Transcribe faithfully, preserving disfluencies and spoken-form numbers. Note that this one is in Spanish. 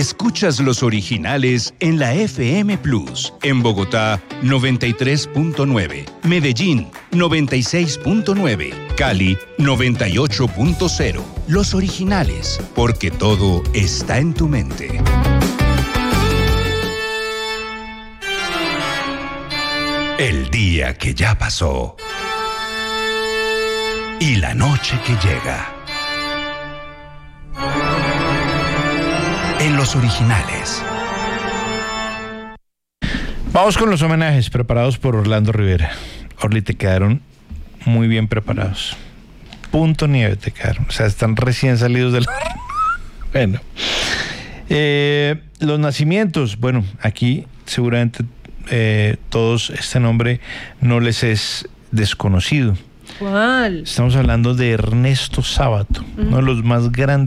Escuchas los originales en la F M Plus. En Bogotá, noventa y tres punto nueve. Medellín, noventa y seis punto nueve. Cali, noventa y ocho punto cero. Los originales, porque todo está en tu mente. El día que ya pasó. Y la noche que llega. En los originales. Vamos con los homenajes preparados por Orlando Rivera. Orly, te quedaron muy bien preparados. Punto nieve te quedaron. O sea, están recién salidos del... Bueno. Eh, los nacimientos. Bueno, aquí seguramente eh, todos este nombre no les es desconocido. ¿Cuál? Estamos hablando de Ernesto Sábato, uh-huh. uno de los más grandes